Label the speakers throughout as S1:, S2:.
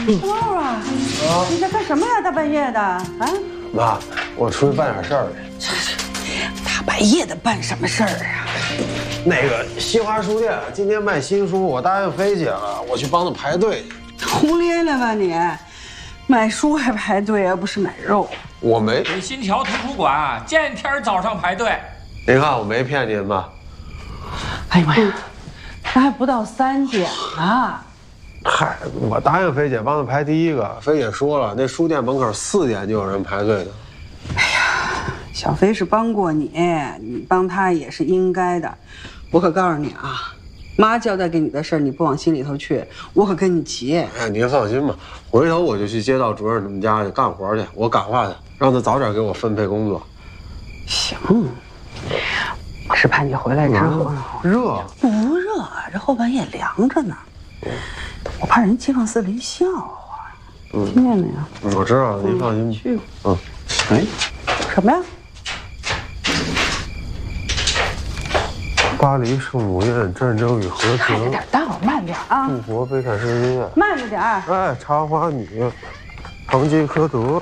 S1: 猫啊，你在干什么呀？大半夜的啊？
S2: 妈，我出去办点事儿去。
S1: 大半夜的办什么事儿啊？
S2: 那个新华书店今天卖新书，我答应菲姐了，我去帮她排队去。
S1: 胡咧咧吧你！买书还排队，而不是买肉。
S2: 我没。
S3: 新桥图书馆见天早上排队。
S2: 您看我没骗您吧？
S1: 哎呀妈呀，那还不到3点呢。
S2: 嗨，我答应菲姐帮她排第一个，菲姐说了，那书店门口4点就有人排队的。
S1: 哎呀，小飞是帮过你，你帮她也是应该的。我可告诉你啊，妈交代给你的事儿，你不往心里头去，我可跟你急。
S2: 哎，您放心吧，回头我就去街道主任他们家去干活去，我感化他，让他早点给我分配工作。
S1: 行，我是怕你回来之后
S2: 热
S1: 不热，这后半夜凉着呢。我怕人街坊四邻笑话，听见没有？
S2: 我知道，您放心吧。
S1: 去。
S2: 哎，
S1: 什么呀？
S2: 巴黎圣母院战争与和平。
S1: 快点到，慢点啊！
S2: 复活悲惨世界。
S1: 慢着点儿。
S2: 哎，茶花女，堂吉诃德。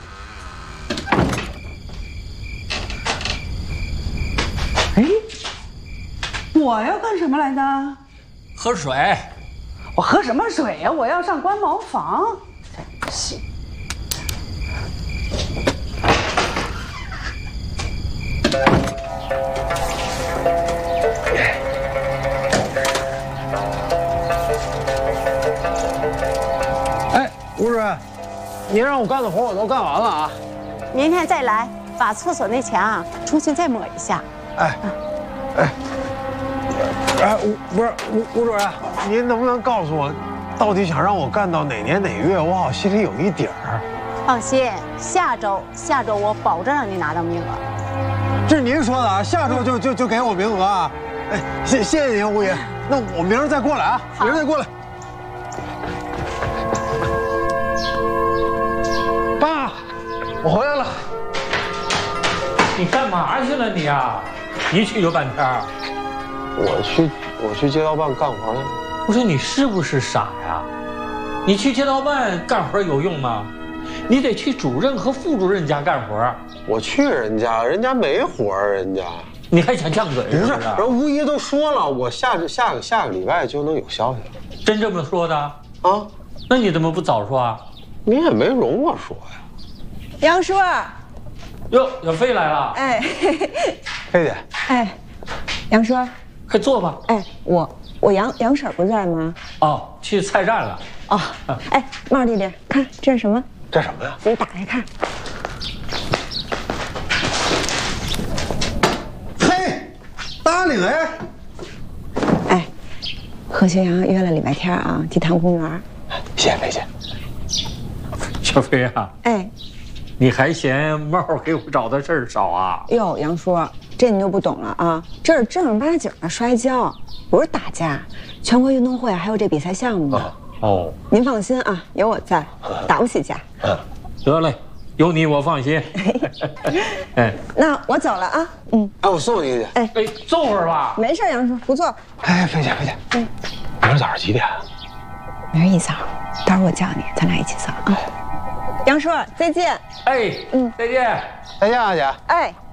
S1: 哎，我要干什么来着？
S3: 喝水。
S1: 我喝什么水呀？我要上观茅房。真是。
S2: 哎，吴主任，你让我干的活我都干完了啊。
S4: 明天再来，把厕所那墙重新再抹一下。
S2: 哎，不是吴主任，您能不能告诉我，到底想让我干到哪年哪月？我好心里有一底儿。
S4: 放心，下周我保证让你拿到名额。
S2: 这是您说的啊？下周就给我名额啊？哎，谢谢您，吴爷。那我明儿再过来啊，明儿再过来。爸，我回来了。
S3: 你干嘛去了你啊？一去就半天。
S2: 我去街道办干活去。
S3: 我说你是不是傻呀？你去街道办干活有用吗？你得去主任和副主任家干活。
S2: 我去人家，人家没活儿，人家。
S3: 你还想犟嘴是不是？
S2: 人吴爷都说了，我下个礼拜就能有消息了。
S3: 真这么说的？
S2: 啊？
S3: 那你怎么不早说啊？
S2: 你也没容我说呀。
S4: 杨叔，
S3: 哟，小飞来了。
S4: 哎，
S2: 菲姐。
S4: 哎，杨叔，
S3: 快坐吧。
S4: 哎，我杨婶不在吗？
S3: 哦，去菜站了。
S4: 哦，哎，帽弟弟，看这是什么？
S2: 这什么呀？
S4: 你打开看。
S2: 嘿，大领哎！
S4: 哎，和学阳约了礼拜天啊，去趟公园。
S2: 谢谢菲姐。
S3: 小飞啊，
S4: 哎，
S3: 你还嫌猫给我找的事儿少啊？
S4: 哟，杨叔，这你就不懂了啊！这是正儿八经的摔跤，不是打架。全国运动会还有这比赛项目呢。
S3: 哦，
S4: 您放心啊，有我在，打不起架。
S3: 得嘞，有你我放心。哎，
S4: 那我走了啊。
S2: 哎，我送你去。
S3: 哎，坐会儿吧。
S4: 没事，杨叔，不错。
S2: 哎，菲姐，明儿早上几点啊？
S4: 明儿一早，到时候我叫你，咱俩一起走啊。杨叔，再见。
S3: 哎，再见。
S2: 再见啊，姐。
S4: 哎。